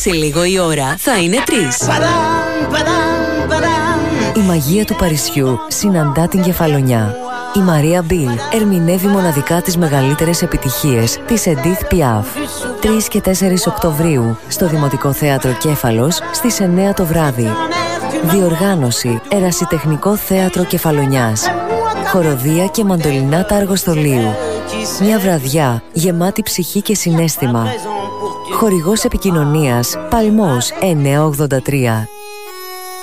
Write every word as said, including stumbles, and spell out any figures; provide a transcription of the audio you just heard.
Σε λίγο η ώρα θα είναι τρεις. Η μαγεία του Παρισιού συναντά την Κεφαλονιά. Η Μαρία Μπιλ ερμηνεύει μοναδικά τις μεγαλύτερες επιτυχίες της Edith Piaf. τρεις και τέσσερις Οκτωβρίου στο Δημοτικό Θέατρο Κέφαλος στις εννέα το βράδυ. Διοργάνωση Ερασιτεχνικό Θέατρο Κεφαλονιάς. Χοροδία και μαντολινάτα αργοστολίου. Μια βραδιά γεμάτη ψυχή και συναίσθημα. Χορηγός επικοινωνίας Παλμός εννιακόσια ογδόντα τρία.